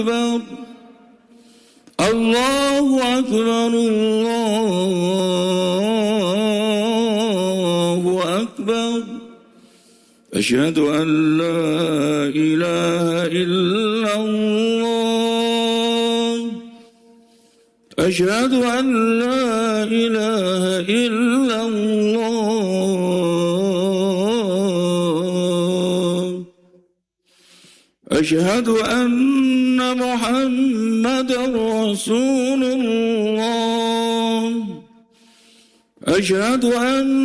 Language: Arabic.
الله أكبر الله أكبر أشهد أن لا إله إلا الله أشهد أن لا إله إلا الله أشهد أن محمدًا رسول الله أشهد أن